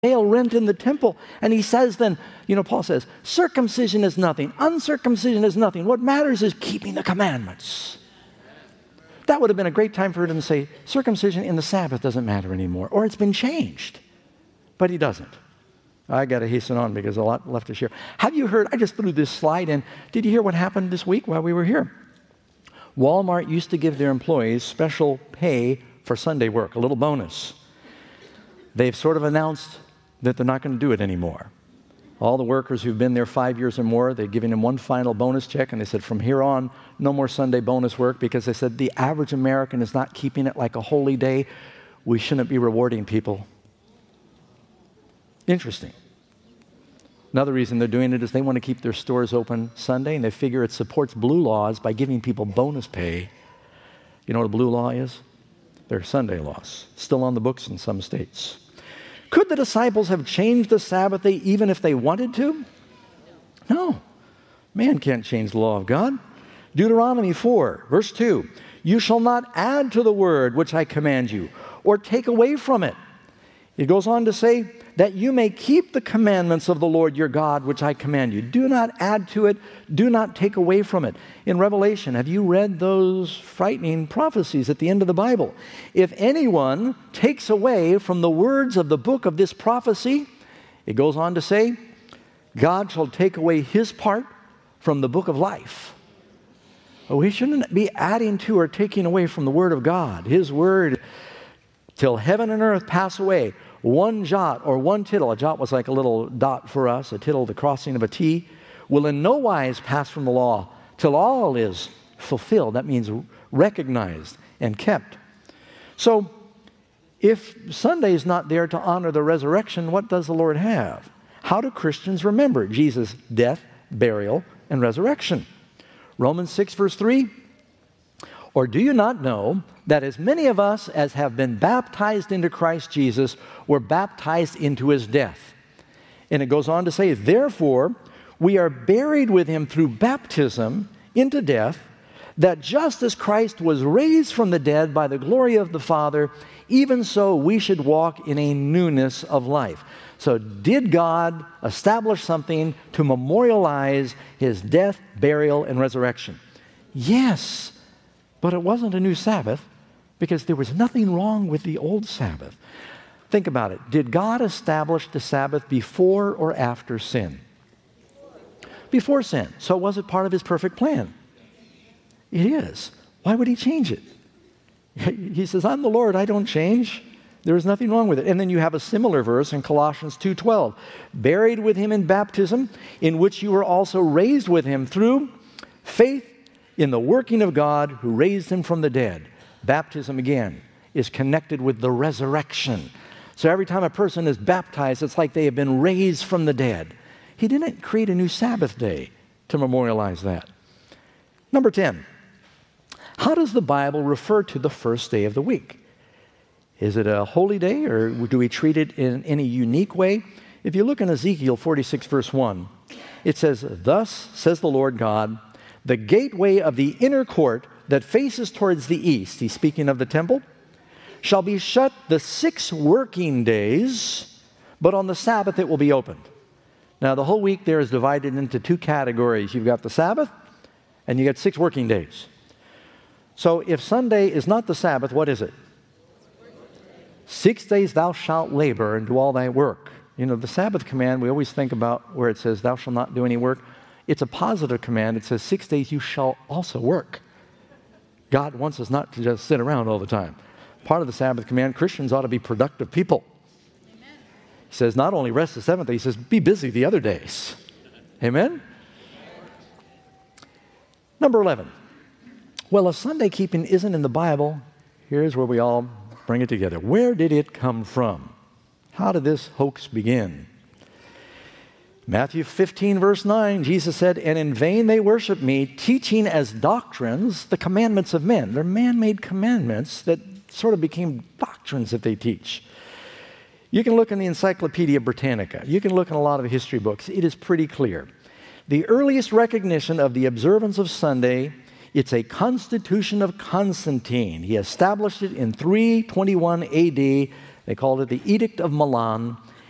veil rent in the temple. And he says then, Paul says, circumcision is nothing. Uncircumcision is nothing. What matters is keeping the commandments. That would have been a great time for him to say, circumcision in the Sabbath doesn't matter anymore, or it's been changed. But he doesn't. I got to hasten on because a lot left to share. Have you heard, I just threw this slide in. Did you hear what happened this week while we were here? Walmart used to give their employees special pay for Sunday work, a little bonus. They've sort of announced that they're not going to do it anymore. All the workers who've been there 5 years or more, they're giving them one final bonus check, and they said from here on, no more Sunday bonus work, because they said the average American is not keeping it like a holy day. We shouldn't be rewarding people. Interesting. Another reason they're doing it is they want to keep their stores open Sunday, and they figure it supports blue laws by giving people bonus pay. You know what a blue law is? They're Sunday laws, still on the books in some states. Could the disciples have changed the Sabbath day even if they wanted to? No. Man can't change the law of God. Deuteronomy 4, verse 2. You shall not add to the word which I command you, or take away from it. It goes on to say, that you may keep the commandments of the Lord your God, which I command you. Do not add to it. Do not take away from it. In Revelation, have you read those frightening prophecies at the end of the Bible? If anyone takes away from the words of the book of this prophecy, it goes on to say, God shall take away his part from the book of life. We shouldn't be adding to or taking away from the word of God. His word, till heaven and earth pass away, one jot or one tittle, a jot was like a little dot for us, a tittle the crossing of a T, will in no wise pass from the law till all is fulfilled. That means recognized and kept. So if Sunday is not there to honor the resurrection, what does the Lord have? How do Christians remember Jesus' death, burial, and resurrection? Romans 6, verse 3, or do you not know that as many of us as have been baptized into Christ Jesus were baptized into his death? And it goes on to say, therefore, we are buried with him through baptism into death, that just as Christ was raised from the dead by the glory of the Father, even so we should walk in a newness of life. So did God establish something to memorialize his death, burial, and resurrection? Yes. But it wasn't a new Sabbath because there was nothing wrong with the old Sabbath. Think about it. Did God establish the Sabbath before or after sin? Before sin. So was it part of his perfect plan? It is. Why would he change it? He says, I'm the Lord, I don't change. There is nothing wrong with it. And then you have a similar verse in Colossians 2:12. Buried with him in baptism, in which you were also raised with him through faith in the working of God who raised him from the dead. Baptism, again, is connected with the resurrection. So every time a person is baptized, it's like they have been raised from the dead. He didn't create a new Sabbath day to memorialize that. Number 10, how does the Bible refer to the first day of the week? Is it a holy day, or do we treat it in any unique way? If you look in Ezekiel 46, verse 1, it says, thus says the Lord God, the gateway of the inner court that faces towards the east, he's speaking of the temple, shall be shut the 6 working days, but on the Sabbath it will be opened. Now the whole week there is divided into 2 categories. You've got the Sabbath, and you got 6 working days. So if Sunday is not the Sabbath, what is it? 6 days thou shalt labor and do all thy work. You know, the Sabbath command, we always think about where it says thou shalt not do any work. It's a positive command. It says 6 days you shall also work. God wants us not to just sit around all the time. Part of the Sabbath command, Christians ought to be productive people. Amen. He says not only rest the 7th day, he says be busy the other days. Amen? Number 11. Well, if Sunday keeping isn't in the Bible, here's where we all bring it together. Where did it come from? How did this hoax begin? Matthew 15, verse 9, Jesus said, and in vain they worship me, teaching as doctrines the commandments of men. They're man-made commandments that sort of became doctrines that they teach. You can look in the Encyclopedia Britannica. You can look in a lot of history books. It is pretty clear. The earliest recognition of the observance of Sunday, it's a constitution of Constantine. He established it in 321 AD. They called it the Edict of Milan.